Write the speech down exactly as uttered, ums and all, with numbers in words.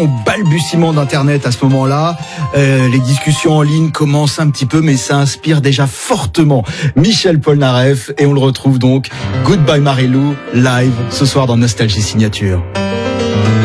au balbutiement d'Internet à ce moment-là. Euh, les discussions en ligne commencent un petit peu, mais ça inspire déjà fortement Michel Polnareff. Et on le retrouve donc, Goodbye Marilou, live, ce soir dans Nostalgie Signature.